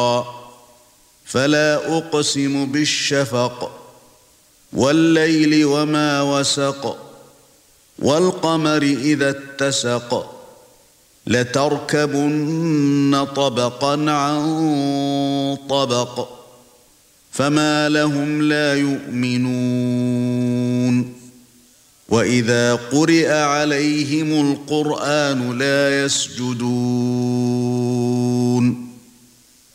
فلا أقسم بالشفق والليل وما وسق والقمر إذا اتسق لتركبن طبقا عن طبق فما لهم لا يؤمنون وإذا قرئ عليهم القرآن لا يسجدون